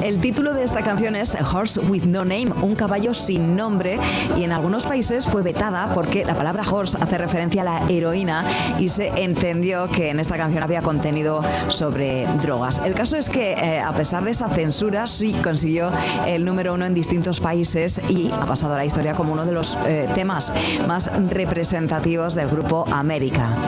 El título de esta canción es Horse with No Name, un caballo sin nombre, y en algunos países fue vetada porque la palabra horse hace referencia a la heroína y se entendió que en esta canción había contenido sobre drogas. El caso es que a pesar de esa censura sí consiguió el número 1 en distintos países y ha pasado a la historia como uno de los temas más representativos del grupo América.